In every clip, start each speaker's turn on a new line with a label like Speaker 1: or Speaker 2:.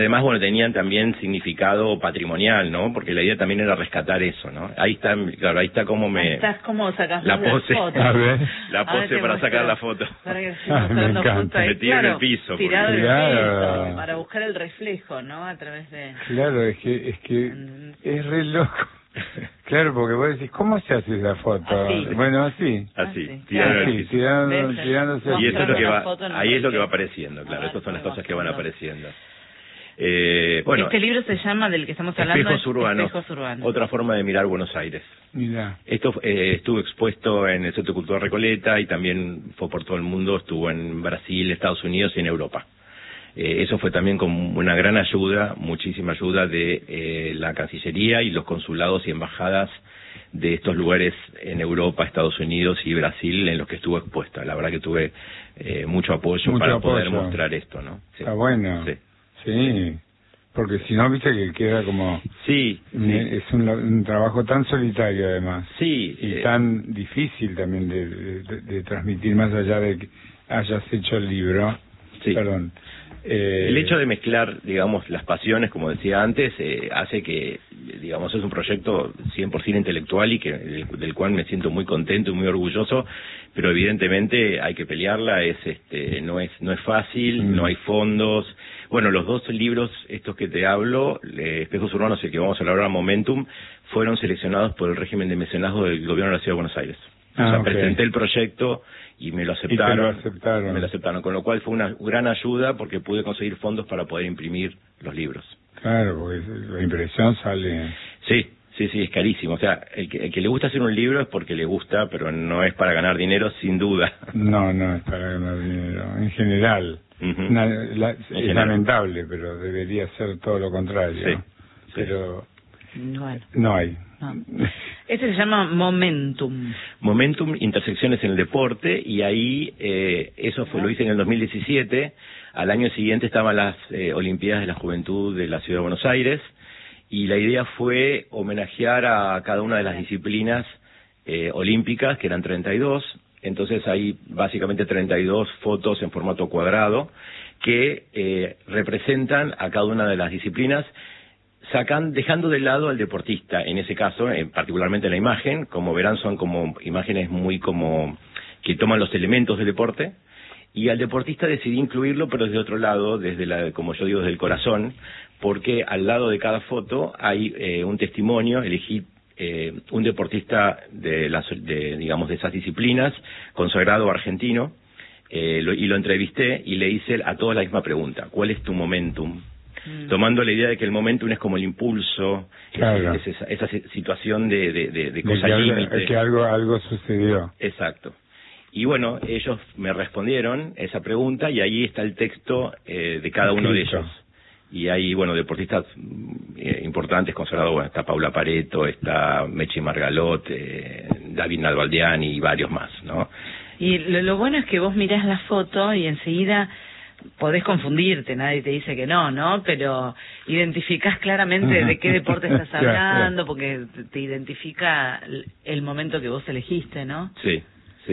Speaker 1: Además, bueno, tenían también significado patrimonial, ¿no? Porque la idea también era rescatar eso, ¿no? Ahí está, claro, ahí está como me...
Speaker 2: Estás como sacando
Speaker 1: la pose,
Speaker 3: A ver.
Speaker 1: la pose para sacar la foto.
Speaker 2: Para que
Speaker 3: Me encanta.
Speaker 1: Metido en el piso.
Speaker 2: Tirado en el
Speaker 3: Claro.
Speaker 2: piso, para buscar el reflejo, ¿no? A través de...
Speaker 3: Claro, es que es re loco. Claro, porque vos decís, ¿cómo se hace esa foto?
Speaker 2: Así.
Speaker 3: Bueno, así.
Speaker 1: Así,
Speaker 2: claro.
Speaker 1: tirado en el
Speaker 3: Así,
Speaker 1: piso.
Speaker 3: tirándose.
Speaker 1: Y eso es lo que va,
Speaker 2: Foto en el
Speaker 1: ahí es lo que va
Speaker 2: reflejo.
Speaker 1: apareciendo, claro.
Speaker 2: A ver,
Speaker 1: Estas son las cosas que van
Speaker 2: mostrando.
Speaker 1: apareciendo. Bueno,
Speaker 2: este libro se llama, del que estamos hablando,
Speaker 1: Espejos Urbanos,
Speaker 2: Espejos Urbanos.
Speaker 1: otra forma de mirar Buenos Aires.
Speaker 3: Mira.
Speaker 1: Esto estuvo expuesto en el Centro Cultural Recoleta y también fue por todo el mundo, estuvo en Brasil, Estados Unidos y en Europa. Eso fue también con una gran ayuda, muchísima ayuda de la Cancillería y los consulados y embajadas de estos lugares en Europa, Estados Unidos y Brasil en los que estuvo expuesta. La verdad que tuve mucho apoyo para poder mostrar esto, ¿no? Sí.
Speaker 3: Está bueno.
Speaker 1: Sí.
Speaker 3: Sí, porque si no, viste que queda como...
Speaker 1: Sí,
Speaker 3: Es un trabajo tan solitario además.
Speaker 1: sí.
Speaker 3: Y tan difícil también de transmitir, más allá de que hayas hecho el libro.
Speaker 1: Sí.
Speaker 3: Perdón.
Speaker 1: El hecho de mezclar, digamos, las pasiones, como decía antes, hace que, digamos, es un proyecto 100% intelectual y que del cual me siento muy contento y muy orgulloso, pero evidentemente hay que pelearla, no es fácil, no hay fondos. Bueno, los dos libros, estos que te hablo, Espejos Urbanos, el que vamos a hablar ahora, Momentum, fueron seleccionados por el régimen de mecenazgo del gobierno de la Ciudad de Buenos Aires. O sea, presenté el proyecto y me lo aceptaron.
Speaker 3: Y te lo aceptaron.
Speaker 1: Me lo aceptaron, con lo cual fue una gran ayuda porque pude conseguir fondos para poder imprimir los libros.
Speaker 3: Claro, porque la impresión sale...
Speaker 1: Sí, es carísimo. O sea, el que le gusta hacer un libro es porque le gusta, pero no es para ganar dinero, sin duda.
Speaker 3: No es para ganar dinero, en general. Es lamentable, pero debería ser todo lo contrario.
Speaker 1: Sí.
Speaker 3: Pero
Speaker 2: Bueno.
Speaker 3: no hay.
Speaker 2: No. Este se llama Momentum.
Speaker 1: Momentum, intersecciones en el deporte, y ahí eso lo hice en el 2017. Al año siguiente estaban las Olimpiadas de la Juventud de la Ciudad de Buenos Aires, y la idea fue homenajear a cada una de las disciplinas olímpicas, que eran 32. Entonces hay básicamente 32 fotos en formato cuadrado que representan a cada una de las disciplinas, dejando de lado al deportista, en ese caso, particularmente la imagen. Como verán, son como imágenes muy como que toman los elementos del deporte, y al deportista decidí incluirlo, pero desde otro lado, como yo digo, desde el corazón, porque al lado de cada foto hay un testimonio. Elegí un deportista digamos, de esas disciplinas, consagrado argentino, y lo entrevisté y le hice a todos la misma pregunta: ¿cuál es tu momentum? Tomando la idea de que el momentum es como el impulso,
Speaker 3: claro,
Speaker 1: esa situación de cosa límite.
Speaker 3: Que algo sucedió.
Speaker 1: Exacto. Y bueno, ellos me respondieron esa pregunta, y ahí está el texto de cada uno de ellos. Y hay, bueno, deportistas importantes consagrados. Bueno, está Paula Pareto, está Mechi Margalot, David Nalbandián y varios más, ¿no?
Speaker 2: Y lo bueno es que vos mirás la foto y enseguida podés confundirte, nadie te dice que no, pero identificás claramente de qué deporte estás hablando, porque te identifica el momento que vos elegiste, ¿no?
Speaker 1: Sí.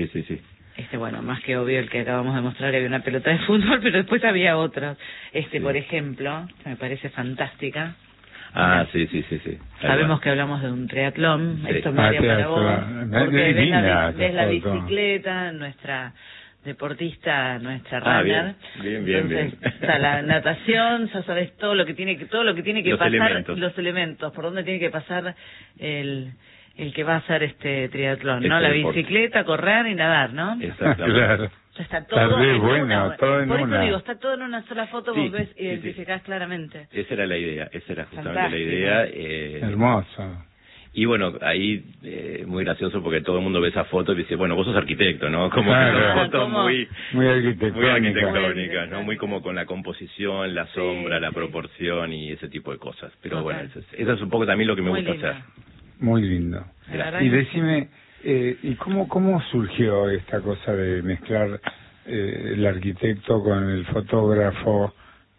Speaker 2: Bueno, más que obvio el que acabamos de mostrar, había una pelota de fútbol, pero después había otros.
Speaker 1: Sí.
Speaker 2: Por ejemplo, que me parece fantástica.
Speaker 1: Ah, sí.
Speaker 2: Sabemos que hablamos de un triatlón,
Speaker 1: Sí.
Speaker 2: Esto María para vos, porque ves la
Speaker 3: foto.
Speaker 2: bicicleta, nuestra deportista, nuestra runner.
Speaker 1: Bien.
Speaker 2: Entonces, está la natación, ya sabes todo lo que tiene que
Speaker 1: Los
Speaker 2: pasar,
Speaker 1: elementos.
Speaker 2: los elementos, por dónde tiene que pasar el que va a hacer este triatlón, ¿no?
Speaker 1: Este
Speaker 2: La
Speaker 1: deporte.
Speaker 2: bicicleta, correr y nadar, ¿no?
Speaker 1: Exactamente.
Speaker 3: Claro.
Speaker 2: Ya está todo en
Speaker 3: bueno,
Speaker 2: una.
Speaker 3: todo en
Speaker 2: Por eso
Speaker 3: una.
Speaker 2: digo, está todo en una sola foto,
Speaker 1: Sí,
Speaker 2: vos ves,
Speaker 1: sí.
Speaker 2: identificás claramente.
Speaker 1: Esa era la idea, esa era justamente
Speaker 2: Fantástico.
Speaker 1: la idea.
Speaker 3: Hermoso.
Speaker 1: Y bueno, ahí muy gracioso, porque todo el mundo ve esa foto y dice, bueno, vos sos arquitecto, ¿no? Como
Speaker 3: Claro.
Speaker 1: que son fotos
Speaker 2: ¿Cómo?
Speaker 1: muy
Speaker 3: arquitectónica.
Speaker 1: arquitectónicas, ¿no? Muy como con la composición, la sombra, la proporción y ese tipo de cosas. Pero
Speaker 2: Total.
Speaker 1: bueno, eso es un poco también lo que me
Speaker 2: Muy
Speaker 1: gusta
Speaker 2: lindo.
Speaker 1: hacer.
Speaker 3: Muy lindo.
Speaker 2: La verdad
Speaker 3: Y
Speaker 2: que
Speaker 3: decime, ¿y cómo surgió esta cosa de mezclar el arquitecto con el fotógrafo?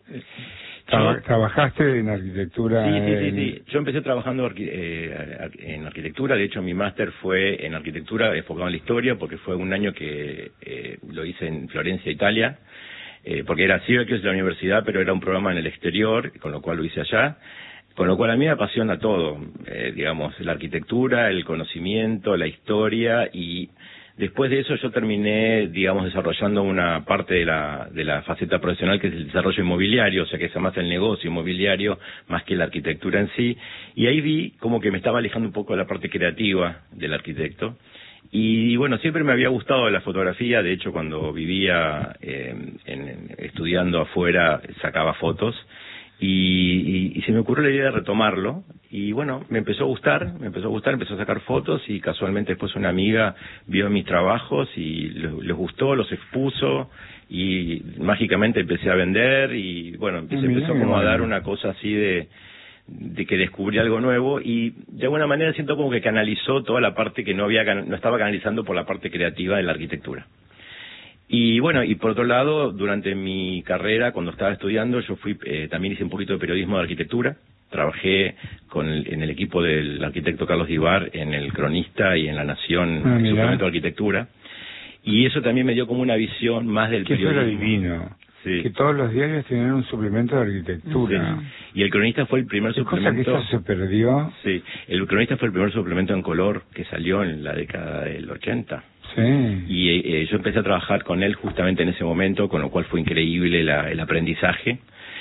Speaker 3: ¿Trabajaste en arquitectura?
Speaker 1: Sí. Yo empecé trabajando en arquitectura. De hecho, mi máster fue en arquitectura, enfocado en la historia, porque fue un año que lo hice en Florencia, Italia. porque era Syracuse la universidad, pero era un programa en el exterior, con lo cual lo hice allá. Con lo cual a mí me apasiona todo, digamos, la arquitectura, el conocimiento, la historia, y después de eso yo terminé, digamos, desarrollando una parte de la faceta profesional que es el desarrollo inmobiliario, o sea que es más el negocio inmobiliario más que la arquitectura en sí, y ahí vi como que me estaba alejando un poco de la parte creativa del arquitecto. Y bueno, siempre me había gustado la fotografía, de hecho cuando vivía estudiando afuera sacaba fotos, y se me ocurrió la idea de retomarlo, y bueno, me empezó a gustar, empezó a sacar fotos, y casualmente después una amiga vio mis trabajos y les gustó, los expuso, y mágicamente empecé a vender, y bueno, empezó como a dar una cosa así de que descubrí algo nuevo, y de alguna manera siento como que canalizó toda la parte que no estaba canalizando por la parte creativa de la arquitectura. Y bueno, y por otro lado, durante mi carrera, cuando estaba estudiando, yo también hice un poquito de periodismo de arquitectura. Trabajé en el equipo del arquitecto Carlos Divar, en El Cronista y en La Nación, en el suplemento de arquitectura. Y eso también me dio como una visión más del periodismo.
Speaker 3: Eso era divino. Sí. Que todos los diarios tenían un suplemento de arquitectura.
Speaker 1: Sí. Y El Cronista fue el primer suplemento.
Speaker 3: Cosa que eso se perdió.
Speaker 1: Sí, El Cronista fue el primer suplemento en color que salió en la década del 80.
Speaker 3: Sí.
Speaker 1: Y yo empecé a trabajar con él justamente en ese momento, con lo cual fue increíble el aprendizaje.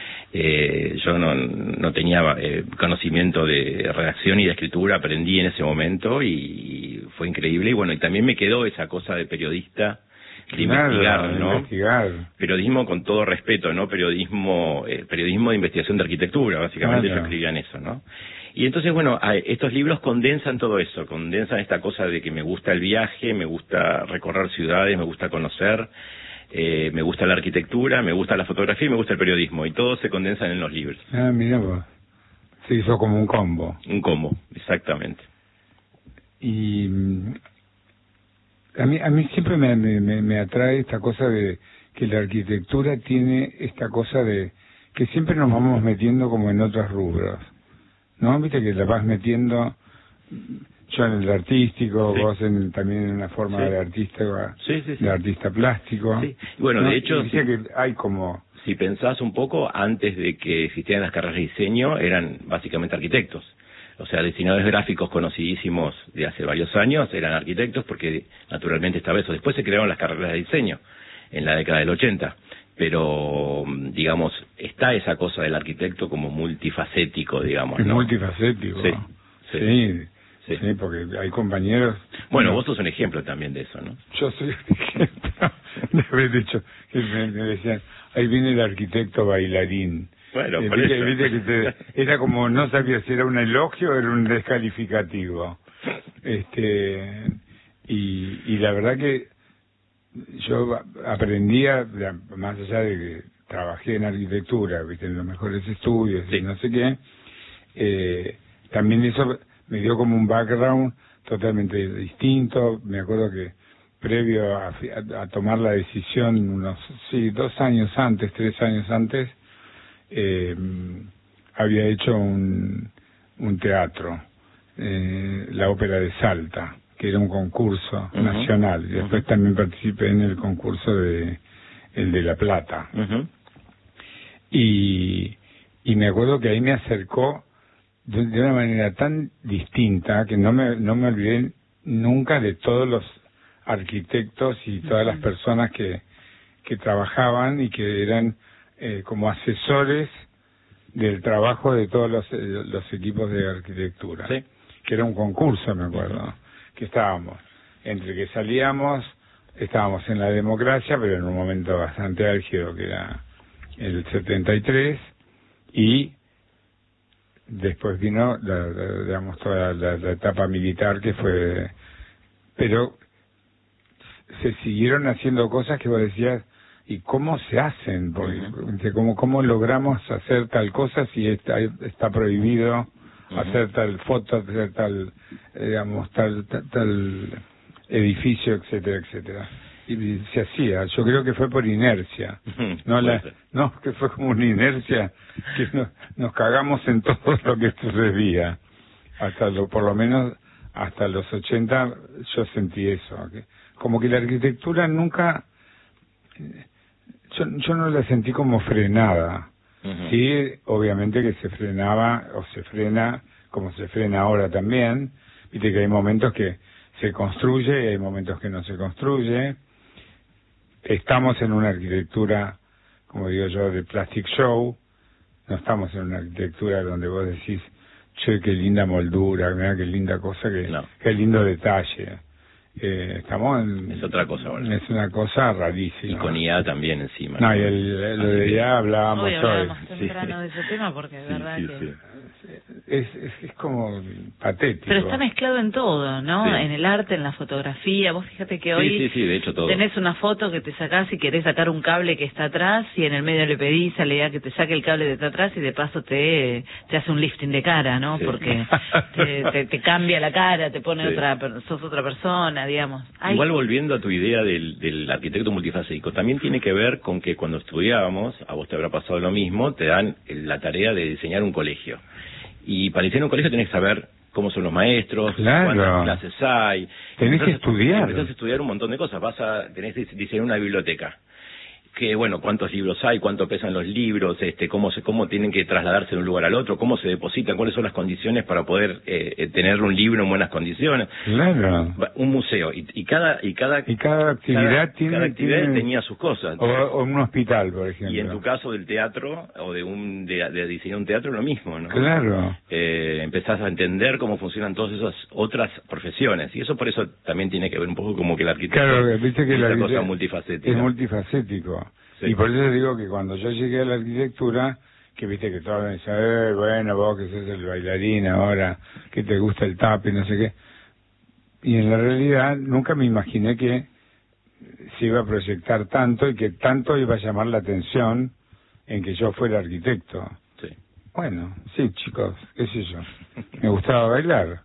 Speaker 1: Yo no tenía conocimiento de redacción y de escritura, aprendí en ese momento y fue increíble. Y bueno, y también me quedó esa cosa de periodista, de investigar, ¿no?
Speaker 3: Investigar.
Speaker 1: Periodismo con todo respeto, ¿no? Periodismo de investigación de arquitectura, básicamente yo escribía en eso, ¿no? Y entonces, bueno, estos libros condensan todo eso, condensan esta cosa de que me gusta el viaje, me gusta recorrer ciudades, me gusta conocer, me gusta la arquitectura, me gusta la fotografía y me gusta el periodismo, y todo se condensan en los libros.
Speaker 3: Ah, mira vos. Se hizo como un combo.
Speaker 1: Un combo, exactamente.
Speaker 3: Y a mí siempre me atrae esta cosa de que la arquitectura tiene esta cosa de que siempre nos vamos metiendo como en otros rubros, ¿no? Viste que la vas metiendo, yo en el artístico, vos también en una forma de artista, de artista plástico.
Speaker 1: Sí. Bueno,
Speaker 3: ¿no?
Speaker 1: de hecho,
Speaker 3: dice que hay como...
Speaker 1: Si pensás un poco, antes de que existieran las carreras de diseño, eran básicamente arquitectos. O sea, diseñadores gráficos conocidísimos de hace varios años eran arquitectos porque naturalmente estaba eso. Después se crearon las carreras de diseño en la década del 80. Pero, digamos, está esa cosa del arquitecto como multifacético, digamos, ¿no?
Speaker 3: Multifacético. Sí, porque hay compañeros...
Speaker 1: Bueno, vos sos un ejemplo también de eso, ¿no?
Speaker 3: Yo soy un ejemplo. De haber dicho, que me decían, ahí viene el arquitecto bailarín.
Speaker 1: Bueno, por eso.
Speaker 3: Viste que era como, no sabía si era un elogio o era un descalificativo. Y la verdad que yo aprendía, más allá de que trabajé en arquitectura, viste, en los mejores estudios y no sé qué, también eso me dio como un background totalmente distinto. Me acuerdo que previo a tomar la decisión, 2 años antes, 3 años antes, había hecho un teatro, la Ópera de Salta, que era un concurso nacional, y después también participé en el concurso el de La Plata. Y me acuerdo que ahí me acercó de una manera tan distinta que no me olvidé nunca de todos los arquitectos y todas las personas que trabajaban y que eran como asesores del trabajo de todos los equipos de arquitectura, que era un concurso, me acuerdo, que estábamos, entre que estábamos en la democracia, pero en un momento bastante álgido, que era el 73, y después vino digamos toda la etapa militar, que fue, pero se siguieron haciendo cosas que vos decías, ¿y cómo se hacen? Porque ¿cómo logramos hacer tal cosa si está prohibido hacer tal foto, hacer tal, digamos, tal edificio, etcétera, etcétera? Y se hacía. Yo creo que fue por inercia. Que fue como una inercia que nos cagamos en todo lo que sucedía. Por lo menos hasta los 80 yo sentí eso. Como que la arquitectura nunca Yo no la sentí como frenada. Sí, obviamente que se frenaba o se frena como se frena ahora también. Viste que hay momentos que se construye y hay momentos que no se construye. Estamos en una arquitectura, como digo yo, de plastic show. No estamos en una arquitectura donde vos decís, che, qué linda moldura, mirá qué linda cosa, qué lindo detalle. Estamos en...
Speaker 1: Es otra cosa ahora.
Speaker 3: Es una cosa rarísima.
Speaker 1: Y con IA también encima.
Speaker 3: No, y lo de IA hablábamos
Speaker 2: hoy. Hablábamos
Speaker 3: hoy.
Speaker 2: temprano de ese tema porque es verdad que...
Speaker 3: Es como patético.
Speaker 2: Pero está mezclado en todo, ¿no?
Speaker 1: Sí.
Speaker 2: En el arte, en la fotografía. Vos fíjate que hoy
Speaker 1: de hecho, todo.
Speaker 2: tenés una foto que te sacás y querés sacar un cable que está atrás y en el medio le pedís a la IA que te saque el cable de atrás y de paso te hace un lifting de cara, ¿no?
Speaker 1: Sí.
Speaker 2: Porque te cambia la cara, te pone sos otra persona, digamos.
Speaker 1: Igual volviendo a tu idea del arquitecto multifacético, también tiene que ver con que cuando estudiábamos, a vos te habrá pasado lo mismo, te dan la tarea de diseñar un colegio. Y para diseñar un colegio tenés que saber cómo son los maestros, cuántas clases hay.
Speaker 3: Tenés que estudiar.
Speaker 1: Empezás a estudiar un montón de cosas. Tenés que diseñar una biblioteca. Que bueno, cuántos libros hay, cuánto pesan los libros, cómo tienen que trasladarse de un lugar al otro, cómo se depositan, cuáles son las condiciones para poder tener un libro en buenas condiciones.
Speaker 3: Claro.
Speaker 1: Un museo y cada
Speaker 3: actividad
Speaker 1: tenía sus cosas.
Speaker 3: O un hospital, por ejemplo.
Speaker 1: Y en tu caso del teatro o de diseñar un teatro lo mismo, ¿no?
Speaker 3: Claro.
Speaker 1: Empezás a entender cómo funcionan todas esas otras profesiones y eso por eso también tiene que ver un poco como que el arquitecto
Speaker 3: viste que
Speaker 1: es una cosa multifacética.
Speaker 3: Es multifacético. Sí. Y por eso digo que cuando yo llegué a la arquitectura, que viste que todos me dicen, bueno, vos que sos el bailarín ahora, que te gusta el tap y no sé qué. Y en la realidad nunca me imaginé que se iba a proyectar tanto y que tanto iba a llamar la atención en que yo fuera arquitecto.
Speaker 1: Sí.
Speaker 3: Bueno, sí, chicos, qué sé yo. Me gustaba bailar.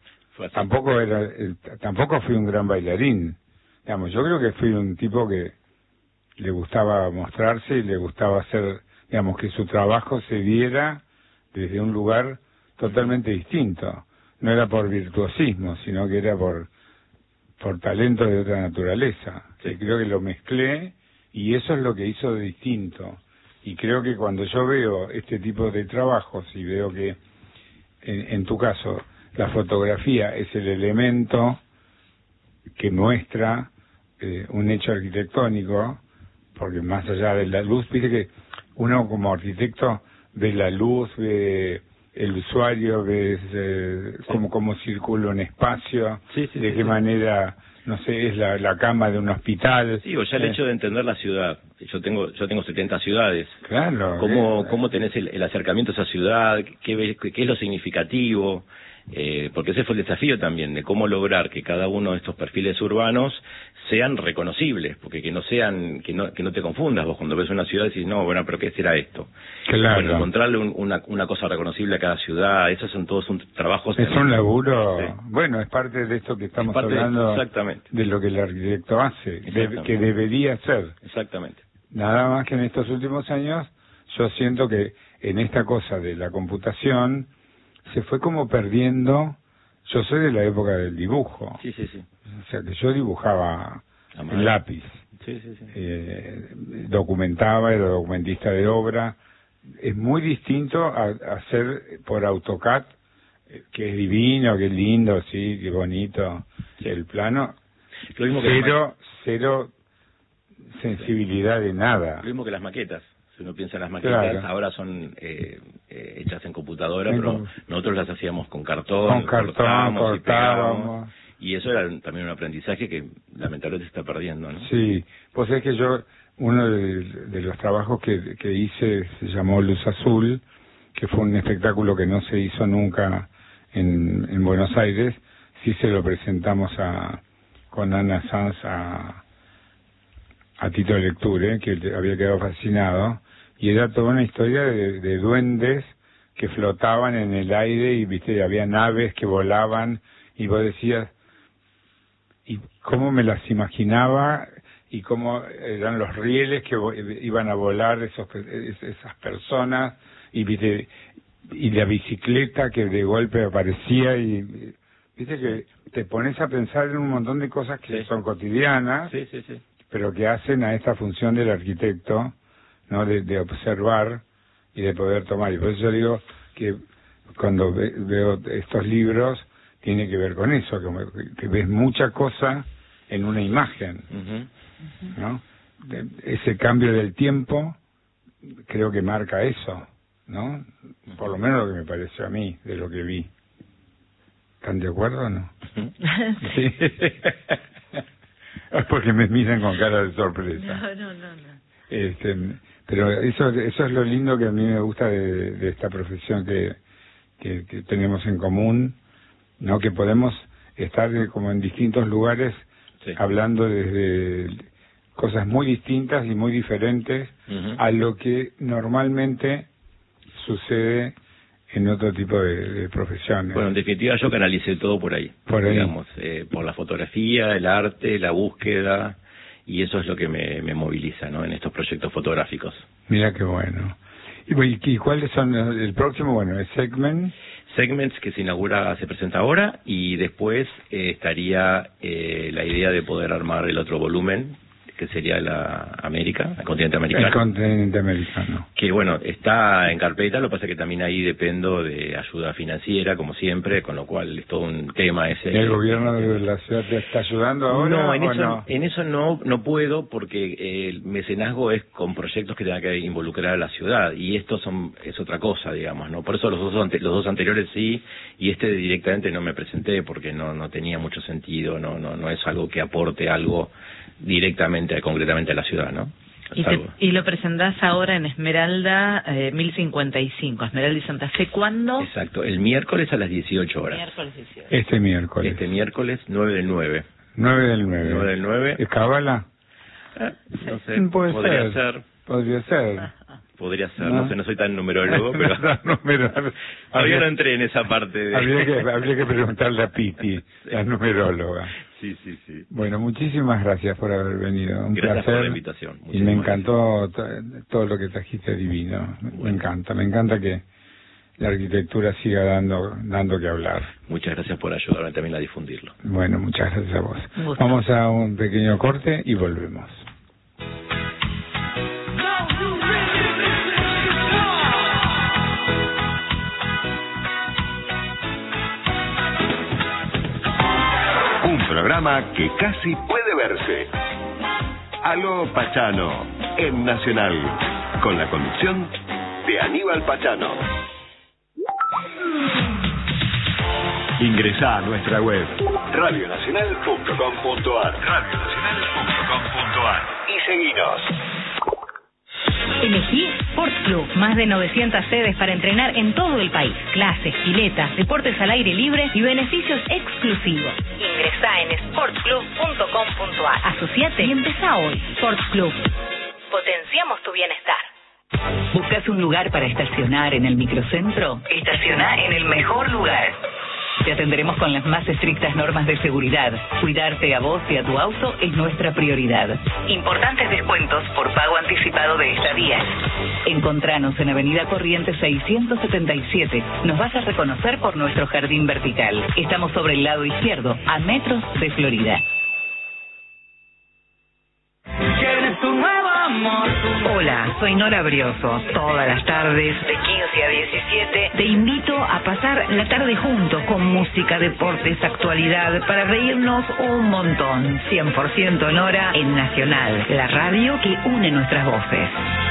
Speaker 3: Tampoco fui un gran bailarín. Digamos, yo creo que fui un tipo que le gustaba mostrarse y le gustaba hacer, digamos, que su trabajo se diera desde un lugar totalmente distinto. No era por virtuosismo, sino que era por talento de otra naturaleza. Sí. Creo que lo mezclé y eso es lo que hizo de distinto. Y creo que cuando yo veo este tipo de trabajos y veo que, en tu caso, la fotografía es el elemento que muestra un hecho arquitectónico, porque más allá de la luz, viste que uno como arquitecto ve la luz, ve el usuario, ve cómo circula un espacio, de qué manera, no sé, es la cama de un hospital.
Speaker 1: Sí, o ya el hecho de entender la ciudad. Yo tengo 70 ciudades.
Speaker 3: Claro.
Speaker 1: ¿Cómo tenés el acercamiento a esa ciudad? ¿Qué es lo significativo? Porque ese fue el desafío también, de cómo lograr que cada uno de estos perfiles urbanos sean reconocibles, porque que no te confundas vos cuando ves una ciudad y decís, no, bueno, pero ¿qué será esto?
Speaker 3: Claro.
Speaker 1: Bueno, encontrarle una cosa reconocible a cada ciudad, esos son todos trabajos...
Speaker 3: Es un laburo, bueno, es parte de esto que estamos hablando, de lo que el arquitecto hace, que debería ser.
Speaker 1: Exactamente.
Speaker 3: Nada más que en estos últimos años, yo siento que en esta cosa de la computación, se fue como perdiendo. Yo soy de la época del dibujo.
Speaker 1: Sí.
Speaker 3: O sea, que yo dibujaba en lápiz.
Speaker 1: Sí.
Speaker 3: Documentaba, era documentista de obra. Es muy distinto a hacer por AutoCAD, que es divino, que es lindo, sí, qué bonito, el plano.
Speaker 1: Lo mismo que
Speaker 3: cero sensibilidad de nada.
Speaker 1: Lo mismo que las maquetas. Si uno piensa en las maquetas, ahora son hechas en computadora, pero nosotros las hacíamos con cartón, cortábamos. Y eso era también un aprendizaje que lamentablemente se está perdiendo, ¿no?
Speaker 3: Sí, pues es que uno de los trabajos que hice se llamó Luz Azul, que fue un espectáculo que no se hizo nunca en Buenos Aires. Sí se lo presentamos con Ana Sanz a Tito Lecture, que había quedado fascinado, y era toda una historia de duendes que flotaban en el aire y viste, había naves que volaban y vos decías, y cómo me las imaginaba y cómo eran los rieles que iban a volar esas personas y viste, y la bicicleta que de golpe aparecía y viste que te pones a pensar en un montón de cosas que son cotidianas,
Speaker 1: sí.
Speaker 3: pero que hacen a esta función del arquitecto ¿no? De observar y de poder tomar. Y por eso yo digo que cuando veo estos libros tiene que ver con eso, que ves mucha cosa en una imagen, ¿no? Ese cambio del tiempo creo que marca eso, ¿no? Por lo menos lo que me pareció a mí, de lo que vi. ¿Están de acuerdo o no? Sí. Es porque me miran con cara de sorpresa. No. Pero eso es lo lindo que a mí me gusta de esta profesión que tenemos en común, ¿no? Que podemos estar como en distintos lugares, sí, hablando desde cosas muy distintas y muy diferentes a lo que normalmente sucede en otro tipo de profesiones.
Speaker 1: Bueno, en definitiva yo canalicé todo por ahí. Digamos, por la fotografía, el arte, la búsqueda, y eso es lo que me moviliza, ¿no? En estos proyectos fotográficos.
Speaker 3: Mira qué bueno. ¿Y cuáles son el próximo? Bueno, es
Speaker 1: Segments, que se presenta ahora, y después estaría la idea de poder armar el otro volumen, que sería el continente americano.
Speaker 3: El continente americano.
Speaker 1: Que bueno, está en carpeta, lo que pasa es que también ahí dependo de ayuda financiera, como siempre, con lo cual es todo un tema ese.
Speaker 3: ¿El gobierno de la ciudad te está ayudando ahora?
Speaker 1: No, en eso no puedo, porque el mecenazgo es con proyectos que tengan que involucrar a la ciudad, y esto es otra cosa, digamos, ¿no? Por eso los dos anteriores sí, y directamente no me presenté, porque no tenía mucho sentido, no es algo que aporte algo directamente, concretamente a la ciudad, ¿no?
Speaker 2: Y lo presentás ahora en Esmeralda 1055, Esmeralda y Santa Fe, ¿cuándo?
Speaker 1: Exacto, el miércoles a las 18 horas.
Speaker 2: Miércoles 18.
Speaker 3: Este miércoles
Speaker 1: 9 del 9.
Speaker 3: 9 del 9.
Speaker 1: 9 del 9.
Speaker 3: ¿Es cábala?
Speaker 1: No sé, podría ser, no soy tan numerólogo, pero todavía no entré en esa parte.
Speaker 3: Habría que preguntarle a Piti, la numeróloga.
Speaker 1: Sí.
Speaker 3: Bueno, muchísimas gracias por haber venido. Un
Speaker 1: gracias
Speaker 3: placer.
Speaker 1: Por la invitación.
Speaker 3: Y me encantó todo lo que trajiste divino. Me encanta que la arquitectura siga dando que hablar.
Speaker 1: Muchas gracias por ayudarme también a difundirlo.
Speaker 3: Bueno, muchas gracias a vos. Vamos a un pequeño corte y volvemos.
Speaker 4: Un programa que casi puede verse. Aló Pachano, en Nacional, con la conducción de Aníbal Pachano. Ingresá a nuestra web radionacional.com.ar y seguinos.
Speaker 5: Elegí Sports Club, más de 900 sedes para entrenar en todo el país. Clases, piletas, deportes al aire libre y beneficios exclusivos. Ingresá en sportsclub.com.ar. Asociate y empezá hoy. Sports Club. Potenciamos tu bienestar. ¿Buscas un lugar para estacionar en el microcentro? Estacioná en el mejor lugar. Te atenderemos con las más estrictas normas de seguridad. Cuidarte a vos y a tu auto es nuestra prioridad. Importantes descuentos por pago anticipado de estadía. Encontranos en Avenida Corrientes 677. Nos vas a reconocer por nuestro jardín vertical. Estamos sobre el lado izquierdo, a metros de Florida. Hola, soy Nora Brioso. Todas las tardes, de 15 a 17, te invito a pasar la tarde juntos con música, deportes, actualidad, para reírnos un montón. 100% Nora en Nacional, la radio que une nuestras voces.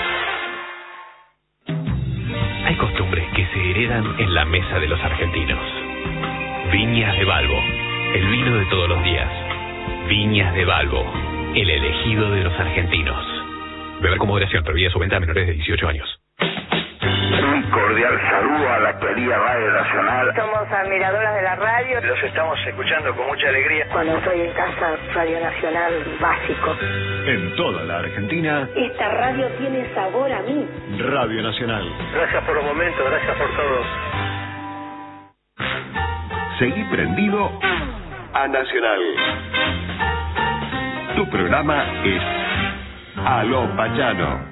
Speaker 6: Hay costumbres que se heredan en la mesa de los argentinos. Viñas de Balbo, el vino de todos los días. Viñas de Balbo, el elegido de los argentinos. Beber con moderación, prohibida su venta a menores de 18 años.
Speaker 7: Un cordial saludo a la querida Radio Nacional.
Speaker 8: Somos admiradoras de la radio.
Speaker 7: Los estamos escuchando con mucha alegría.
Speaker 8: Cuando estoy en casa, Radio Nacional básico.
Speaker 4: En toda la Argentina,
Speaker 8: Esta radio tiene sabor a mí.
Speaker 4: Radio Nacional.
Speaker 7: Gracias por los momentos, gracias por todo.
Speaker 4: Seguí prendido a Nacional. Tu programa es Aló Pachano.